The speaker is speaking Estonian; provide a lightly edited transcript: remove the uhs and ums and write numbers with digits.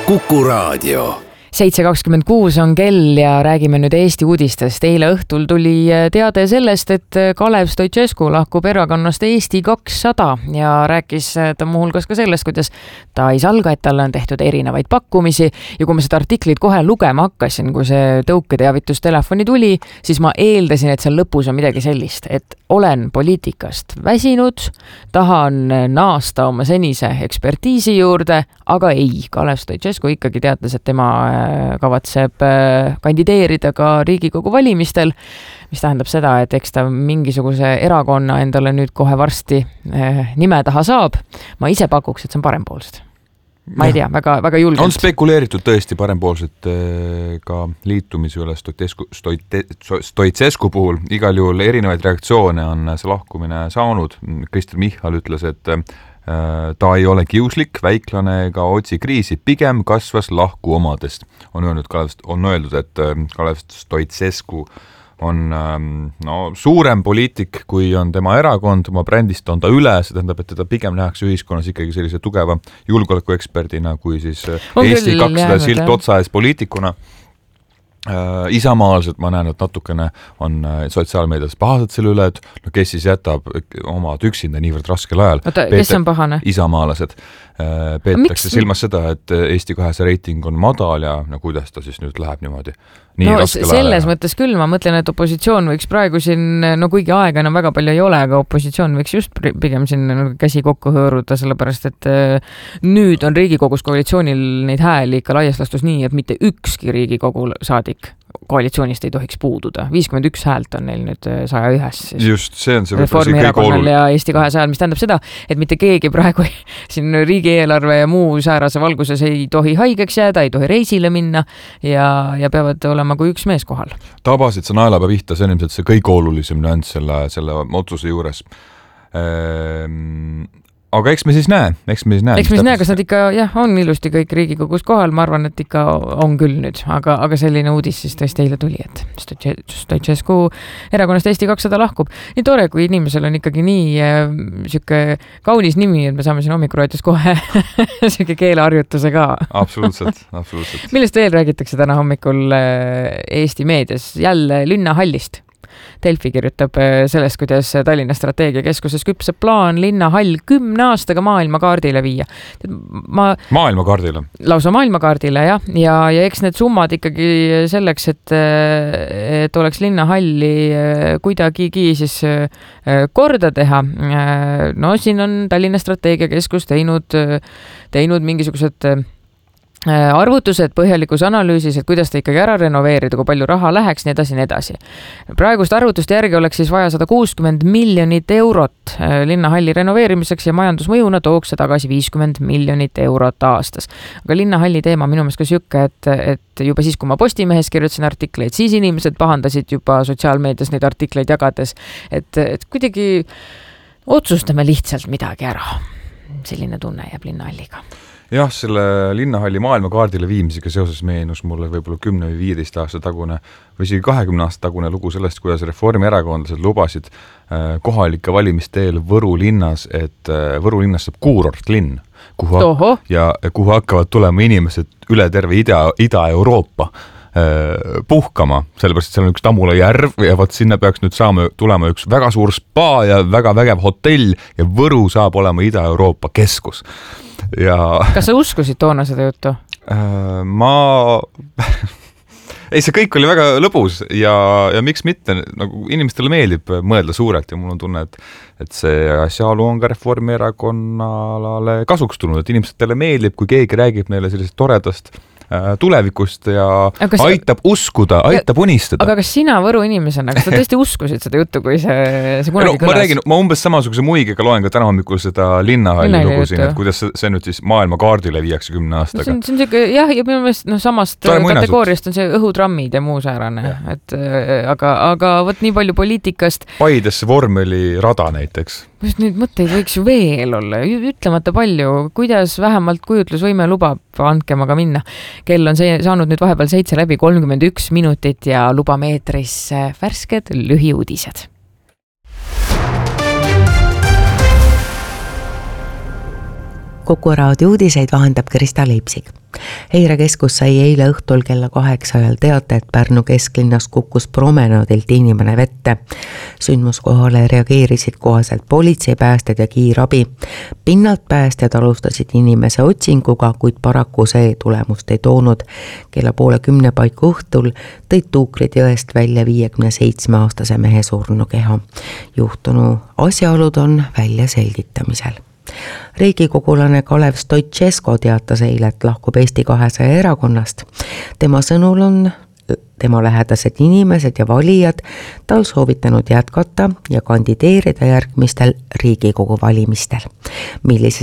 Kuku Raadio. 7.26 on kell ja räägime nüüd Eesti uudistest. Eile õhtul tuli teade sellest, et Kalev Stoicescu lahkub erakonnast Eesti 200 ja rääkis ta muuhulgas ka sellest, kuidas ta ei salga, et talle on tehtud erinevaid pakkumisi. Ja kui ma seda artiklit kohe lugema hakkasin, kui see tõuketeavitustelefoni tuli, siis ma eeldasin, et seal lõpus on midagi sellist, et olen poliitikast väsinud, tahan naasta oma senise ekspertiisi juurde, aga ei, Kalev Stoicescu ikkagi teatas, et tema kavatseb kandideerida ka Riigikogu valimistel, mis tähendab seda, et eks ta mingisuguse erakonna endale nüüd kohe varsti nime taha saab. Ma ise pakuks, et see on parempoolsed. Ma ei tea, väga julgelt. On spekuleeritud tõesti parempoolsed ka liitumise üle Stoicescu puhul. Igal juhul erinevaid reaktsioone on see lahkumine saanud. Krister Michal ütles, et ta ei ole kiuslik, väiklane ega otsi kriisi, pigem kasvas lahku omadest. On öeldud, et Kalev Stoicescu on suurem poliitik, kui on tema erakond, oma brändist on ta üle, see tähendab, et teda pigem nähakse ühiskonnas ikkagi sellise tugeva julgeolekueksperdina kui siis Eesti 200 silt otsa ees poliitikuna. Isamaalselt ma näen, et natukene on sotsiaalmeedias pahased selle üle, et kes siis jätab oma tüksinda niivõrd raskel ajal. Kes on pahane? Isamaalased. Peetakse silmas seda, et Eesti 200 reiting on madal ja kuidas ta siis nüüd läheb niimoodi. Selles mõttes küll, ma mõtlen, et opositsioon võiks praegu siin, kuigi aega enam väga palju ei ole, aga opositsioon võiks just pigem siin käsi kokku hõõruda, sellepärast, et nüüd on Riigikogus koalitsioonil neid hääli ikka laias lastus nii, et mitte ükski Riigikogu saadik koalitsioonist ei tohiks puududa. 51 häält on neil nüüd 101. Just, see on see Reformierakonnal ja Eesti 200, mis tähendab seda, et mitte keegi praegu siin riigieelarve ja muu säärase valguses ei tohi haigeks jääda, ei tohi reisile minna ja peavad olema kui üks mees kohal. Tabasid sa naelapea pihta, see on ilmselt see kõige olulisem nüanss selle otsuse juures. Aga eks me siis näe. Eks me siis näe, kas nad ikka on ilusti kõik Riigikogus kohal, ma arvan, et ikka on küll nüüd, aga selline uudis siis tõesti eile tuli, et Stoicescu erakonnast Eesti 200 lahkub. Nii tore, kui inimesel on ikkagi nii siuke kaunis nimi, et me saame siin hommikuraadios kohe siuke keeleharjutuse ka. Absoluutselt. Millest veel räägitakse täna hommikul Eesti meedias? Jälle linnahallist. Delfi kirjutab sellest, kuidas Tallinna strateegiakeskuses küpseb plaan linnahall 10 aastaga maailmakaardile viia. Maailmakaardile? Lausa maailmakaardile, ja eks need summad ikkagi selleks, et oleks linnahalli kuidagigi siis korda teha. Siin on Tallinna strateegiakeskus teinud mingisugused arvutused põhjalikus analüüsis, et kuidas ta ikkagi ära renoveerida, kui palju raha läheks, nii edasi. Praegust arvutuste järgi oleks siis vaja 160 miljonit eurot linnahalli renoveerimiseks ja majandusmõjuna tooks see tagasi 50 miljonit eurot aastas. Aga linnahalli teema minu meelest ka siuke, et juba siis, kui ma Postimehes kirjutasin artikleid, siis inimesed pahandasid juba sotsiaalmeedias neid artikleid jagades, et kuidagi otsustame lihtsalt midagi ära. Selline tunne jääb linnahalliga. Jah, selle linnahalli maailmakaardile viimisega seoses meenus mulle võib-olla 10 või 15 aasta tagune või isegi 20 aasta tagune lugu sellest, kuidas reformierakondlased lubasid kohalike valimisteel Võru linnas, et Võru linnas saab kuurortlinn, kuhu hakkavad tulema inimesed üle terve Ida-Euroopa puhkama, sellepärast, et seal on üks Tamula järv ja sinna peaks nüüd tulema üks väga suur spa ja väga vägev hotell ja Võru saab olema Ida-Euroopa keskus. Kas sa uskusid toona seda juttu? Ei, see kõik oli väga lõbus ja miks mitte, inimestele meeldib mõelda suurelt ja mul on tunne, et see asjaolu on ka Reformierakonnale kasuks tulnud, et inimestele meeldib, kui keegi räägib neile sellisest toredast tulevikust ja aitab uskuda, aitab unistada. Aga kas sina Võru inimesena, kas sa tõesti uskusid seda juttu, kui see kunagi kõlas? Ma räägin, ma umbes samasuguse muigega loen ka täna hommikul seda linnahalli lugu siin, et kuidas see nüüd siis maailmakaardile viiakse 10 aastaga. See on siuke, jah, ja minu meelest samast kategooriast on see õhutrammid ja muu säärane, aga võt nii palju poliitikast. Paidesse vormelirada näiteks. Just neid mõtteid võiks ju veel olla, ütlemata palju, kuidas vähemalt kujutlusvõime lubab, andkem aga minna. Kell on saanud nüüd vahepeal 7:31 minutit ja lubame eetrisse värsked lühiuudised. Kuku raadio uudiseid vahendab Krista Leipsik. Häirekeskus sai eile õhtul kella 8 ajal teate, et Pärnu kesklinnas kukkus promenaadilt inimene vette. Sündmuskohale reageerisid kohaselt politsei, päästjad ja kiirabi. Pinnalt päästjad alustasid inimese otsinguga, kuid paraku see tulemust ei toonud. Kella 9:30 paiku õhtul tõid tuukrid jõest välja 57-aastase mehe surnukeha. Juhtunu asjaolud on välja selgitamisel. Riigikogulane Kalev Stoicescu teatas eile, et lahkub Eesti 200 erakonnast. Tema sõnul on tema lähedased inimesed ja valijad tal soovitanud jätkata ja kandideerida järgmistel Riigikogu valimistel. Millise